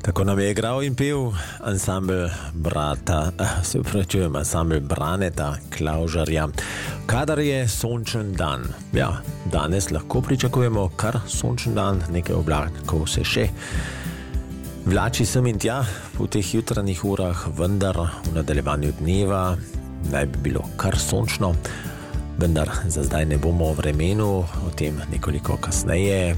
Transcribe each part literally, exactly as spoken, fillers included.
Tako nam je igral in pel ansambl brata, se upravičujem, ansambl Braneta Klavžarja, kadar je sončen dan. Ja, danes lahko pričakujemo kar sončen dan, nekaj oblakov se še vlači sem in tja v teh jutranjih urah, vendar v nadaljevanju dneva naj bi bilo kar sončno, vendar za zdaj ne bomo o vremenu, o tem nekoliko kasneje.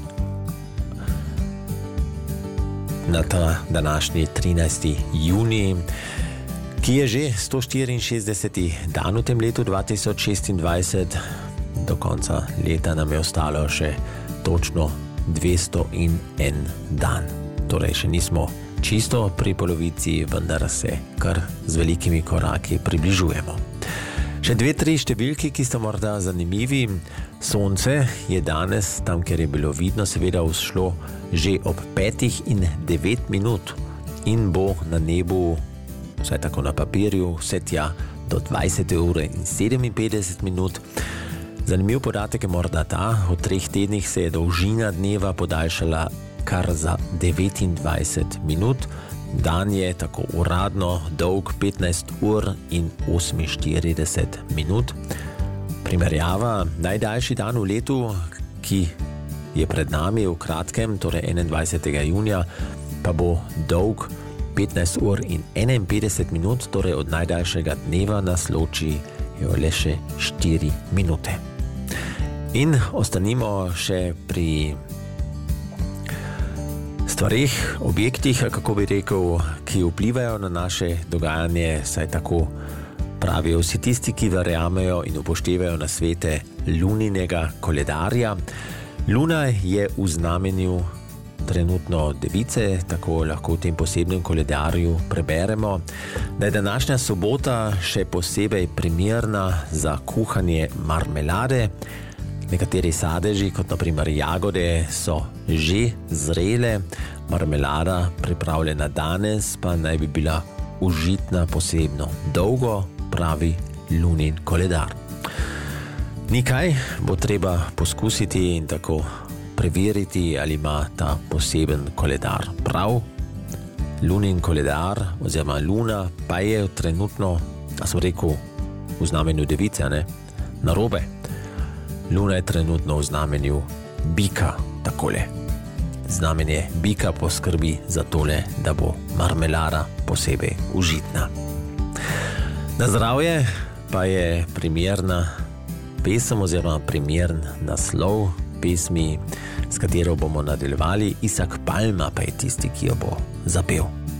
Na ta današnji trinajsti junij, ki je že sto štiriinšestdeseti dan v tem letu dva tisoč šestindvajset, do konca leta nam je ostalo še točno dvesto in en dan. Torej še nismo čisto pri polovici, vendar se kar z velikimi koraki približujemo. Še dve, tri številki, ki sta morda zanimivi. Sonce je danes, tam kjer je bilo vidno, seveda vzšlo že ob petih in devet minut in bo na nebu, vsaj tako na papirju, vse tja do dvajsete ure in sedeminpetdeset minut. Zanimiv podatek je morda ta, v treh tednih se je dolžina dneva podaljšala kar za devetindvajset minut. Dan je tako uradno dolg petnajst ur in oseminštirideset minut. Primerjava, najdaljši dan v letu, ki je pred nami v kratkem, torej enaindvajsetega junija, pa bo dolg petnajst ur in enainpetdeset minut, torej od najdaljšega dneva nas loči le še štiri minute. In ostanimo še pri stvarih, objektih, kako bi rekel, ki vplivajo na naše dogajanje, saj tako pravijo vsi tisti, ki verjamejo in upoštevajo nasvete luninega koledarja. Luna je v znamenju trenutno device, tako lahko v tem posebnem koledarju preberemo, da je današnja sobota še posebej primerna za kuhanje marmelade. Nekateri sadeži, kot na primer jagode, so že zrele, marmelada pripravljena danes pa naj bi bila užitna posebno dolgo, pravi lunin koledar. Nikaj bo treba poskusiti in tako preveriti, ali ima ta poseben koledar prav. Lunin koledar oziroma luna pa je trenutno, a sem rekel, v znamenju device, ne? Narobe. Luna je trenutno v znamenju bika, takole. Znamenje bika poskrbi za tole, da bo marmelada posebej užitna. Na zdravje pa je primerna pesem oziroma primern naslov pesmi, s katero bomo nadaljevali. Isak Palma pa je tisti, ki jo bo zapel.